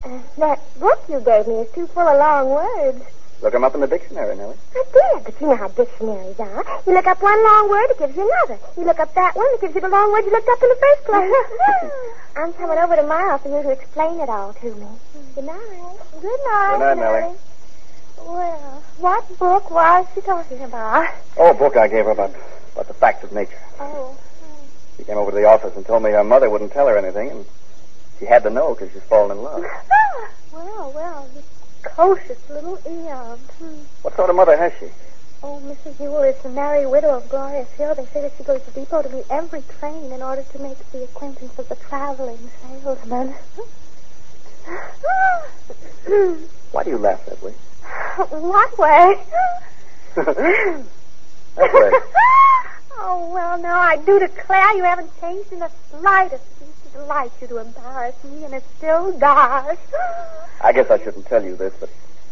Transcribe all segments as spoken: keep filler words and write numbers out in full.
Uh, that book you gave me is too full of long words. Look them up in the dictionary, Nellie. I did, but you know how dictionaries are. You look up one long word, it gives you another. You look up that one, it gives you the long word you looked up in the first place. I'm coming over tomorrow for you to explain it all to me. Good night. Good night, Good night, Nellie. Well, what book was she talking about? Oh, a book I gave her about, about the facts of nature. Oh. She came over to the office and told me her mother wouldn't tell her anything, and she had to know because she's fallen in love. well, well, you precocious little Eon. Hmm. What sort of mother has she? Oh, Missus Ewell is the married widow of Gloria Hill. They say that she goes to the depot to meet every train in order to make the acquaintance of the traveling salesman. Why do you laugh that way? What way? That way. Oh, well, now I do declare you haven't changed in the slightest. It delights you to embarrass me, and it still does. I guess I shouldn't tell you this, but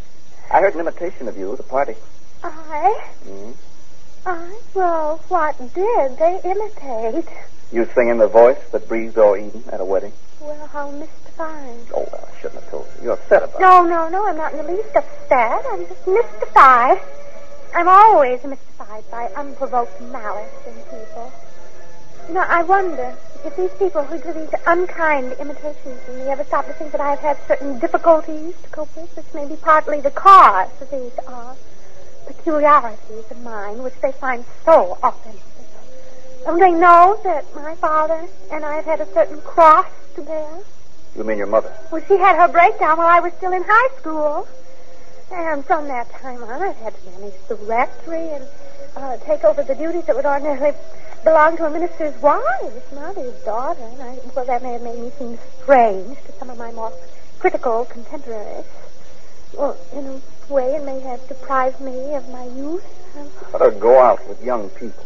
I heard an imitation of you at a party. I? Mm-hmm. I? Well, what did they imitate? You sing in the voice that breathed o'er Eden at a wedding. Well, how mystifying. Oh, well, I shouldn't have told you. You're upset about no, it. No, no, no, I'm not in the least upset. I'm just mystified. I'm always mystified by unprovoked malice in people. You know, I wonder if these people who do these unkind imitations of me ever stop to think that I've had certain difficulties to cope with, which may be partly the cause of these uh, peculiarities of mine, which they find so authentic. Don't they know that my father and I have had a certain cross to bear? You mean your mother? Well, she had her breakdown while I was still in high school. And from that time on, I've had to manage the rectory and uh, take over the duties that would ordinarily belong to a minister's wife, not his daughter. And I, well, that may have made me seem strange to some of my more critical contemporaries. Well, in a way, it may have deprived me of my youth. Let her go out with young people.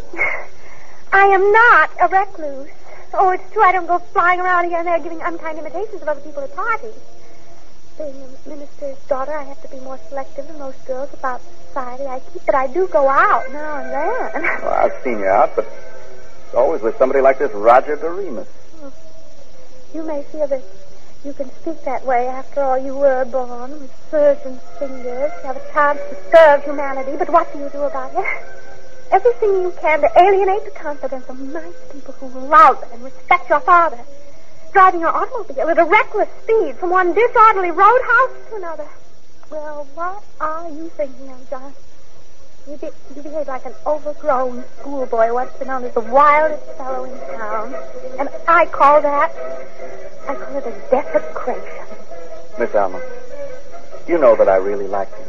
I am not a recluse. Oh, it's true I don't go flying around here and there giving unkind imitations of other people at parties. Being a minister's daughter, I have to be more selective than most girls about the society I keep, but I do go out now and then. Well, I've seen you out, but it's always with somebody like this Roger Doremus. Oh. You may feel that you can speak that way. After all, you were born with surgeon's fingers. You have a chance to serve humanity, but what do you do about it? Everything you can to alienate the confidence of nice people who love and respect your father. Driving your automobile at a reckless speed from one disorderly roadhouse to another. Well, what are you thinking of, John? You, be, you behave like an overgrown schoolboy once been known as the wildest fellow in town. And I call that, I call it a desecration. Miss Alma, you know that I really like you.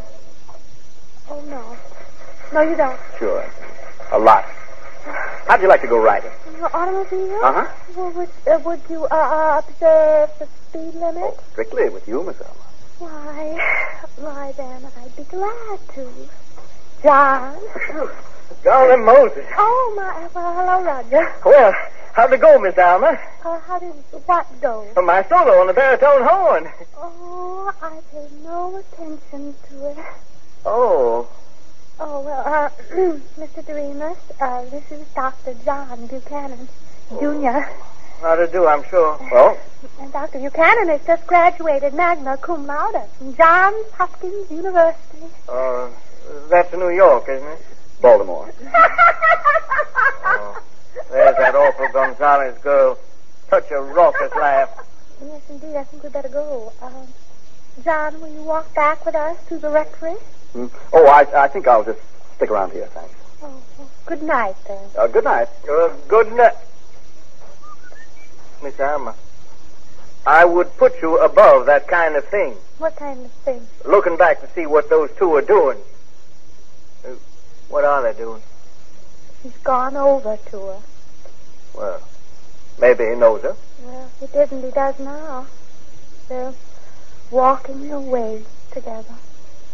Oh, no. No, you don't. Sure. A lot. How'd you like to go riding? In your automobile? Uh-huh. Well, would, uh, would you uh, uh, observe the speed limit? Oh, strictly with you, Miss Alma. Why, why then, I'd be glad to. John? Golly Moses. Oh, my, well, hello, Roger. Well, how'd it go, Miss Alma? Uh, how did what go? For my solo on the baritone horn. Oh, I paid no attention to it. Oh. Oh, well, uh, Mister Doremus, uh, this is Doctor John Buchanan, Junior How to do, I'm sure. Well? And Doctor Buchanan has just graduated magna cum laude from Johns Hopkins University. Uh, that's New York, isn't it? Baltimore. Oh, there's that awful Gonzalez girl. Such a raucous laugh. Yes, indeed. I think we'd better go. Um, John, will you walk back with us to the rectory? Hmm? Oh, I, I think I'll just stick around here, thanks. Oh, well, good night, then. Uh, good night. Uh, good night. Miss Alma, I would put you above that kind of thing. What kind of thing? Looking back to see what those two are doing. Uh, what are they doing? He's gone over to her. Well, maybe he knows her. Well, he didn't. He does now. They're walking away together.